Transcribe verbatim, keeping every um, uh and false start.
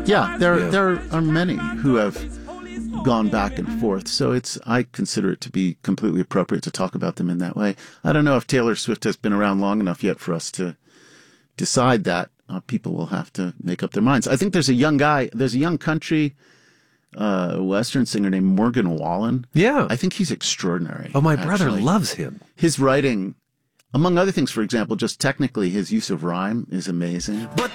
Yeah, there Yeah. there are many who have gone back and forth. So it's I consider it to be completely appropriate to talk about them in that way. I don't know if Taylor Swift has been around long enough yet for us to decide that. Uh, people will have to make up their minds. I think there's a young guy, there's a young country uh, Western singer named Morgan Wallen. Yeah. I think he's extraordinary. Oh, my brother actually. loves him. His writing, among other things, for example, just technically his use of rhyme is amazing. But